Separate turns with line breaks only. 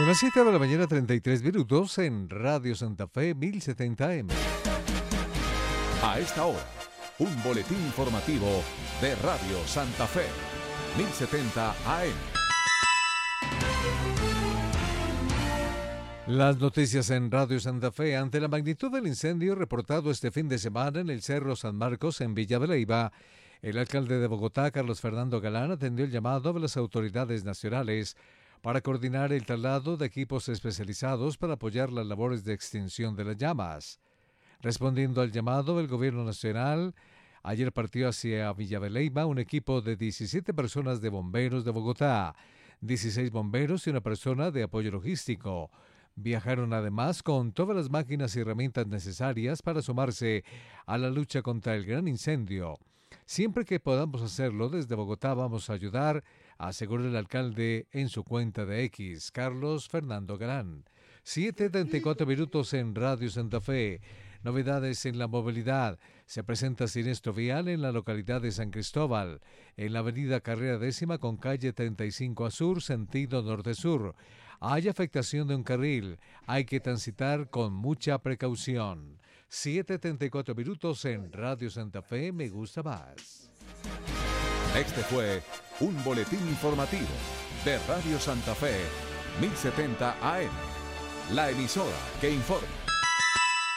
Son las 7 de la mañana, 33 minutos en Radio Santa Fe 1070M.
A esta hora, un boletín informativo de Radio Santa Fe 1070 AM.
Las noticias en Radio Santa Fe. Ante la magnitud del incendio reportado este fin de semana en el Cerro San Marcos, en Villa de Leyva, el alcalde de Bogotá, Carlos Fernando Galán, atendió el llamado de las autoridades nacionales para coordinar el traslado de equipos especializados para apoyar las labores de extinción de las llamas. Respondiendo al llamado del gobierno nacional, ayer partió hacia Villa de Leyva un equipo de 17 personas de bomberos de Bogotá, 16 bomberos y una persona de apoyo logístico. Viajaron además con todas las máquinas y herramientas necesarias para sumarse a la lucha contra el gran incendio. Siempre que podamos hacerlo desde Bogotá vamos a ayudar, aseguró el alcalde en su cuenta de X, Carlos Fernando Galán. 7:34 minutos en Radio Santa Fe. Novedades en la movilidad. Se presenta siniestro vial en la localidad de San Cristóbal, en la avenida Carrera Décima con calle 35 a sur, sentido norte-sur. Hay afectación de un carril. Hay que transitar con mucha precaución. 7:34 minutos en Radio Santa Fe, me gusta más.
Este fue un boletín informativo de Radio Santa Fe 1070 AM. La emisora que informa.